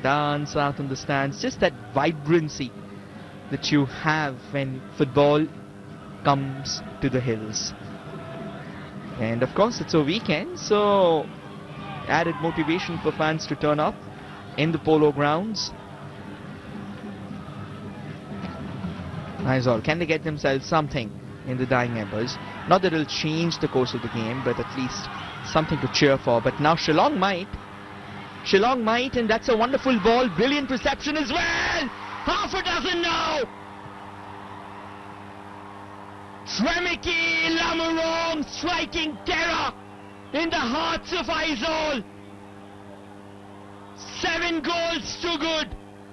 dance out in the stands. Just that vibrancy that you have when football comes to the hills. And of course it's a weekend, so added motivation for fans to turn up in the polo grounds. Aizawl, can they get themselves something in the dying embers? Not that it'll change the course of the game, but at least something to cheer for. But now Shillong might, and that's a wonderful ball. Brilliant reception as well. Half a dozen now. Tremeke Lamorong striking terror in the hearts of Aizawl. 7 goals to good.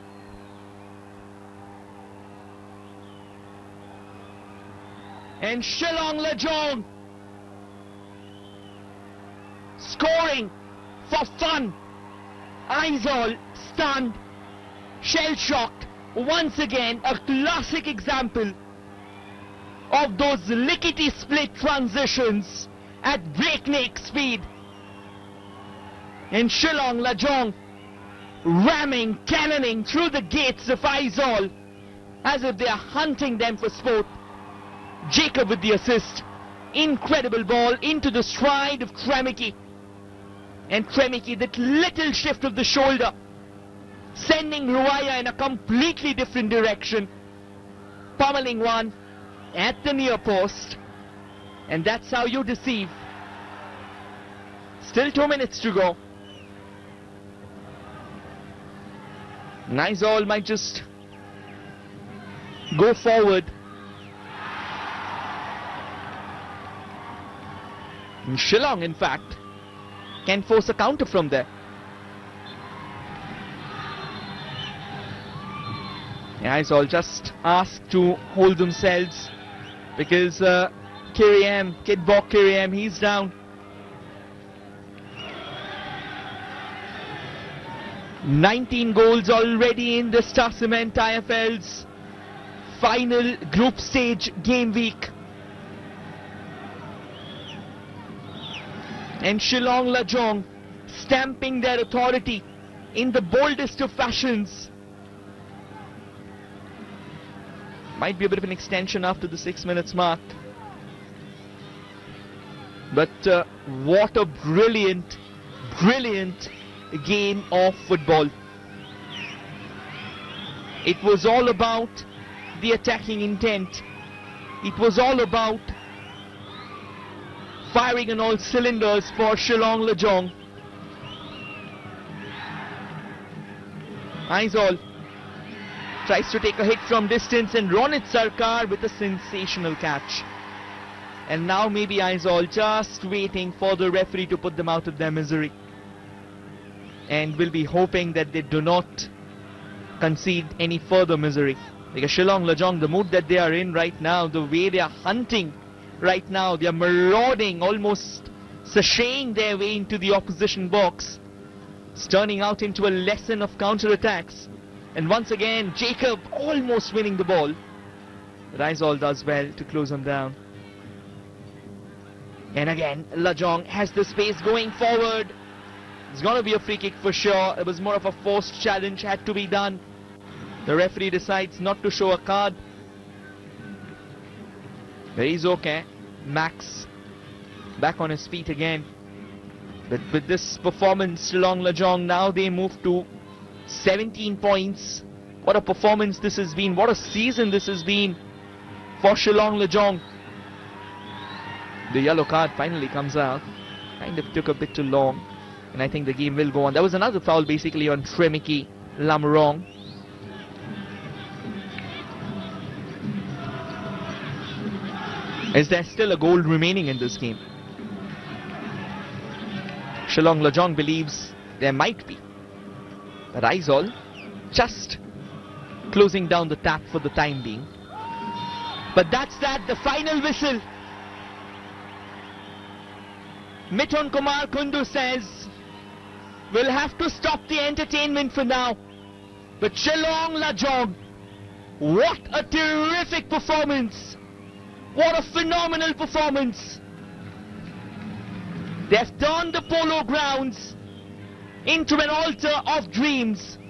And Shillong Lajong scoring for fun. Aizawl stunned, shell-shocked. Once again, a classic example of those lickety-split transitions at breakneck speed. And Shillong Lajong ramming, cannoning through the gates of Aizawl as if they are hunting them for sport. Jacob with the assist. Incredible ball into the stride of Tremeke. And Tremeke, that little shift of the shoulder, sending Ruaya in a completely different direction. Pummeling one at the near post. And that's how you deceive. Still 2 minutes to go. Aizawl might just go forward. And Shillong, in fact, can force a counter from there. Aizawl just asked to hold themselves because Kidbok Kiriam, he's down. 19 goals already in the Star Cement IFL's final group stage game week. And Shillong Lajong stamping their authority in the boldest of fashions. Might be a bit of an extension after the 6 minutes mark. But what a brilliant game of football. It was all about the attacking intent. It was all about firing on all cylinders for Shillong Lajong. Aizawl tries to take a hit from distance, and Ronit Sarkar with a sensational catch. And now maybe Aizawl just waiting for the referee to put them out of their misery. And will be hoping that they do not concede any further misery. Because Shillong Lajong, the mood that they are in right now, the way they are hunting right now, they are marauding, almost sashaying their way into the opposition box. It's turning out into a lesson of counter-attacks. And once again, Jacob almost winning the ball. But Aizawl does well to close them down. And again, Lajong has the space going forward. It's going to be a free kick for sure. It was more of a forced challenge, had to be done. The referee decides not to show a card. But he's okay. Max back on his feet again. But with this performance, Shillong Lajong, now they move to 17 points. What a performance this has been. What a season this has been for Shillong Lajong. The yellow card finally comes out. Kind of took a bit too long. And I think the game will go on. There was another foul basically on Tremeke Lamorong. Is there still a goal remaining in this game? Shillong Lajong believes there might be. But Aizawl just closing down the tap for the time being. But that's that, the final whistle. Mithun Kumar Kundu says, we'll have to stop the entertainment for now. But Shillong Lajong, what a terrific performance. What a phenomenal performance. They've turned the polo grounds into an altar of dreams.